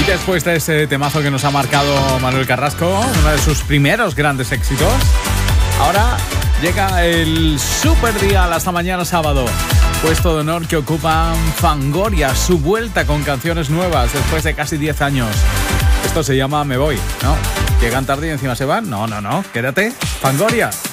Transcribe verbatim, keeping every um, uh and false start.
Después de ese temazo que nos ha marcado Manuel Carrasco, uno de sus primeros grandes éxitos, ahora llega el super día hasta mañana sábado. Puesto de honor que ocupan Fangoria, su vuelta con canciones nuevas después de casi diez años. Esto se llama Me Voy, ¿no? ¿Llegan tarde y encima se van? No, no, no, quédate. Fangoria.